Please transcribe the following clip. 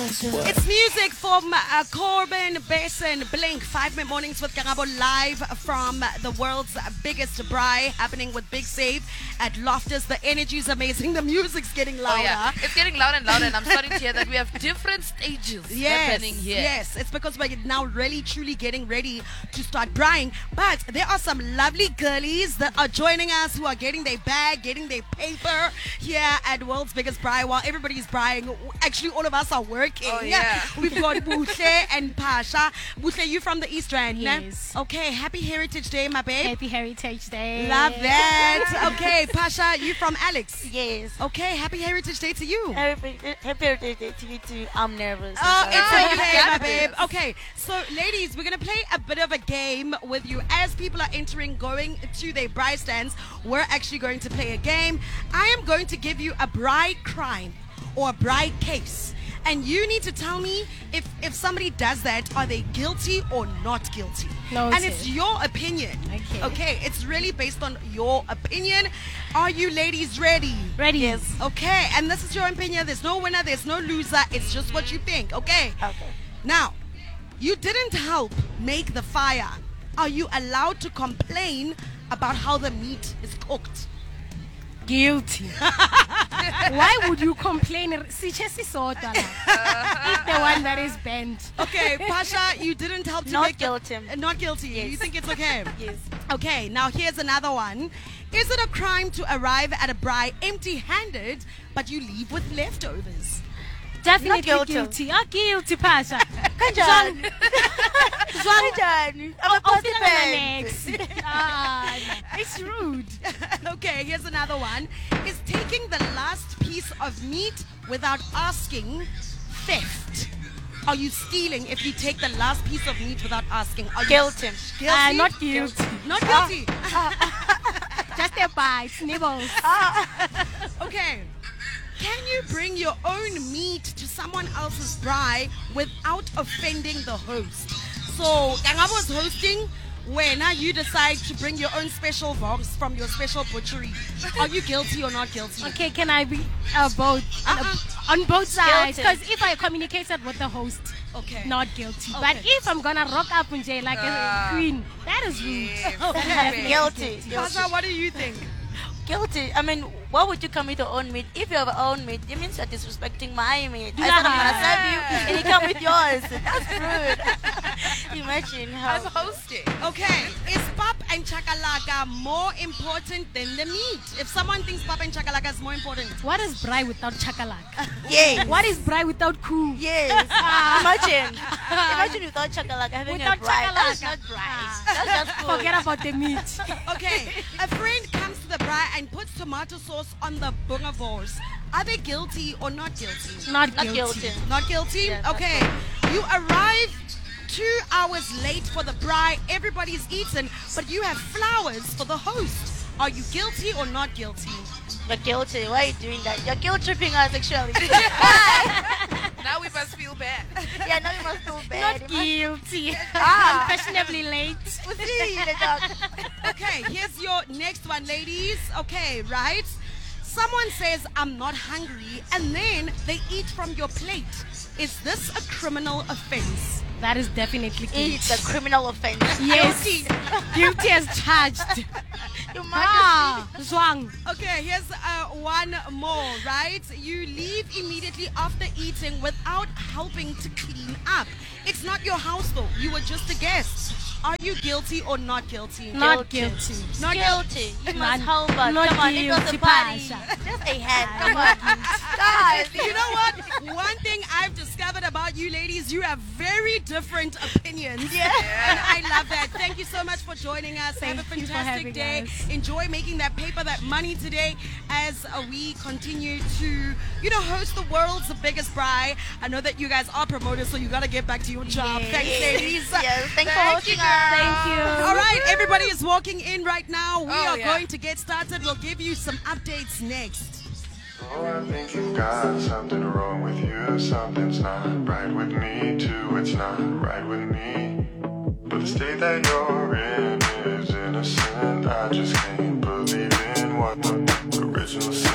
It's music from Corbin, Basin, Blink. 5 Minute Mornings with Karabo live from the world's biggest braai, happening with Big Save at Loftus. The energy is amazing. The music's getting louder. Oh, yeah. It's getting louder and louder, and I'm starting to hear that we have different stages happening here. Yes, it's because we're now really, truly getting ready to start braaiing. But there are some lovely girlies that are joining us who are getting their bag, getting their paper here at World's Biggest Braai. While everybody's braaiing, actually all of us are working. Oh, yeah. We've got Buhle and Pasha. Buhle, you from the East Rand? Yes. Okay, happy Heritage Day, my babe. Happy Heritage Day. Love that. Okay, Pasha, you from Alex? Yes. Okay, happy Heritage Day to you. Happy birthday to you too. I'm nervous. Oh, it's you okay, got my this. babe. Okay, so ladies, we're gonna play a bit of a game with you. As people are entering, going to their braai stands, we're actually going to play a game. I am going to give you a braai crime or a braai case, and you need to tell me if somebody does that, are they guilty or not guilty? No, and it's your opinion. Okay, it's really based on your opinion. Are you ladies ready? Ready? Yes. Okay, and this is your opinion. There's no winner, there's no loser. It's just what you think, okay? Okay. Now, you didn't help make the fire. Are you allowed to complain about how the meat is cooked? Guilty. Why would you complain? Siche sisodwa la. Eat the one that is bent. Okay, Pasha, you didn't help to Not make guilty. Not guilty. Yes. You think it's okay? Yes. Okay, now here's another one. Is it a crime to arrive at a braai empty-handed, but you leave with leftovers? Definitely Not guilty. Oh, guilty, Pasha. Kanjani? Zwang. Kanjani? Oh, I'm a feel participant. next. Ah, it's rude. Okay, here's another one. Is taking the last piece of meat without asking theft? Are you stealing if you take the last piece of meat without asking? Are you Guilty. guilty? Not guilty. Not guilty. Just a bite, nibbles. Okay. Can you bring your own meat to someone else's braai without offending the host? So, Kangabo was hosting. When you decide to bring your own special box from your special butchery, are you guilty or not guilty? Okay, can I be both on both sides? Guilty. Because if I communicated with the host, Okay. not guilty. Okay. But if I'm gonna rock up in jail like a queen, that is rude. Okay. Guilty. Pasha, what do you think? Guilty. I mean, why would you come with your own meat? If you have your own meat, it means you're disrespecting my meat. I said I'm gonna serve you, and you come with yours. That's rude. Imagine I'm how. hosting. Okay, is pap and chakalaka more important than the meat? If someone thinks pap and chakalaka is more important, What is braai without chakalaka? Yes. What is braai without koo? Yes. Imagine. Imagine without chakalaka having Without a braai. That's chakalaka. not braai. That's just food. Forget about the meat. okay, a friend comes to the braai and puts tomato sauce on the boerewors. Are they guilty or not guilty? Not Not guilty. guilty. Not guilty? Yeah, not Okay. You arrive 2 hours late for the braai. Everybody's eaten, but you have flowers for the host. Are you guilty or not guilty? You're guilty. Why are you doing that? You're guilt tripping us actually. Now we must feel bad. Yeah, now you must feel bad. Not guilty. Ah. Unfashionably late. See the dog. Okay, here's your next one, ladies. Okay, right? Someone says, I'm not hungry, and then they eat from your plate. Is this a criminal offense? That is definitely guilty. It's a criminal offense. Yes. Guilty as charged. You must Ah, zwang. Okay, here's one more, right? You leave immediately after eating without helping to clean up. It's not your house though. You were just a guest. Are you guilty or not guilty? Not guilty. Not guilty. You must Not- help us. not Come on, it was a guilty, party. Pasha. Just a hand. Come on. Guys. You know what? One thing I've discovered about you ladies, you have very different opinions. Yeah. And I love that. Thank you so much for joining us. Thank Have a you for fantastic having day. us. Enjoy making that paper, that money today as we continue to, host the world's biggest braai. I know that you guys are promoters, so you got to get back to your job. Yes. Thanks, ladies. Yes, thanks for Thank hosting you, us. Thank you. All right, everybody is walking in right now. We Oh, are yeah. going to get started. We'll give you some updates next. Oh, I think you've got something wrong with you. Something's not right with me, too. It's not right with me. But the state that you're in is innocent. I just can't believe in what original sin.